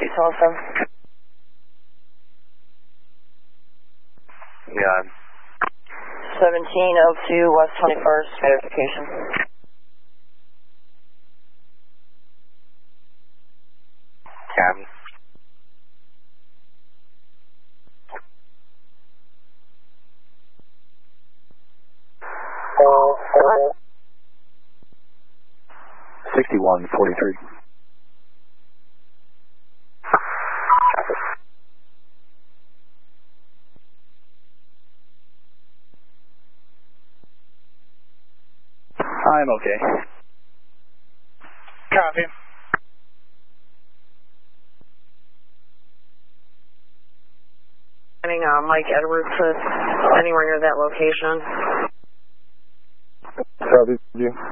227. Yeah. 1702 West 21st, verification. Copy. Oh, 6143. I'm okay. Copy. Mike Edwards anywhere near that location. Copy. You.